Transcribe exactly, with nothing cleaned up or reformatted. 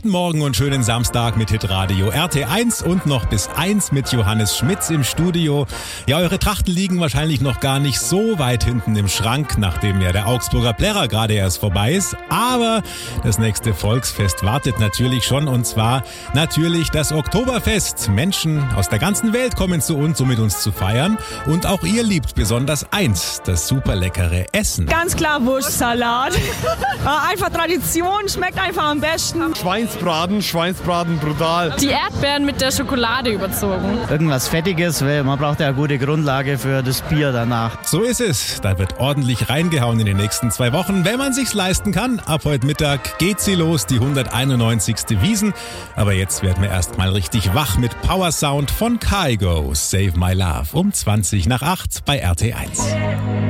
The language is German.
Guten Morgen und schönen Samstag mit Hitradio R T eins und noch bis eins mit Johannes Schmitz im Studio. Ja, eure Trachten liegen wahrscheinlich noch gar nicht so weit hinten im Schrank, nachdem ja der Augsburger Plärrer gerade erst vorbei ist. Aber das nächste Volksfest wartet natürlich schon, und zwar natürlich das Oktoberfest. Menschen aus der ganzen Welt kommen zu uns, um mit uns zu feiern. Und auch ihr liebt besonders eins, das super leckere Essen. Ganz klar Wurstsalat. Einfach Tradition, schmeckt einfach am besten. Schweinsbraten, Schweinsbraten brutal. Die Erdbeeren mit der Schokolade überzogen. Irgendwas Fettiges, weil man braucht ja eine gute Grundlage für das Bier danach. So ist es. Da wird ordentlich reingehauen in den nächsten zwei Wochen, wenn man sich's leisten kann. Ab heute Mittag geht sie los, die hunderteinundneunzigste Wiesn. Aber jetzt werden wir erstmal richtig wach mit Power Sound von Kygo. Save My Love um zwanzig nach acht bei R T eins.